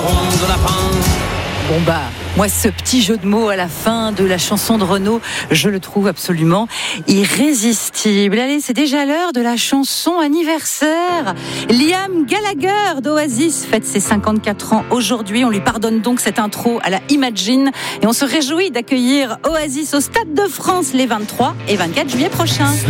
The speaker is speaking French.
mangeront de lapin. Bon moi ce petit jeu de mots à la fin de la chanson de Renaud, je le trouve absolument irrésistible. Allez, c'est déjà l'heure de la chanson anniversaire. Liam Gallagher d'Oasis fête ses 54 ans aujourd'hui. On lui pardonne donc cette intro à la Imagine et on se réjouit d'accueillir Oasis au Stade de France les 23 et 24 juillet prochains.